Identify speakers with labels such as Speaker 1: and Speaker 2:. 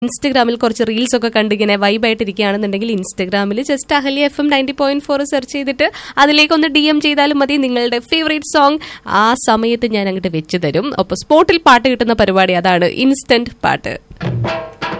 Speaker 1: ഇൻസ്റ്റഗ്രാമിൽ കുറച്ച് റീൽസ് ഒക്കെ കണ്ടിങ്ങനെ വൈബായിട്ടിരിക്കുകയാണെന്നുണ്ടെങ്കിൽ ഇൻസ്റ്റഗ്രാമിൽ ജസ്റ്റ് അഹല്യ FM 90.4 സെർച്ച് ചെയ്തിട്ട് അതിലേക്കൊന്ന് DM ചെയ്താലും മതി. നിങ്ങളുടെ ഫേവറേറ്റ് സോങ് ആ സമയത്ത് ഞാൻ അങ്ങോട്ട് വെച്ച് തരും. അപ്പോൾ സ്പോട്ടിൽ പാട്ട് കിട്ടുന്ന പരിപാടി അതാണ് ഇൻസ്റ്റന്റ് പാട്ട്.